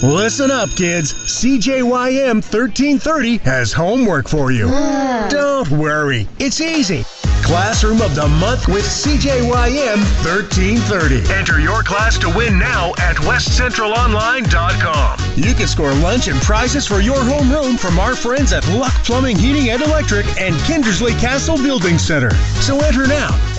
Listen up, kids. CJYM 1330 has homework for you. Don't worry. It's easy. Classroom of the Month with CJYM 1330. Enter your class to win now at westcentralonline.com. You can score lunch and prizes for your homeroom from our friends at Luck Plumbing, Heating, and Electric and Kindersley Castle Building Center. So enter now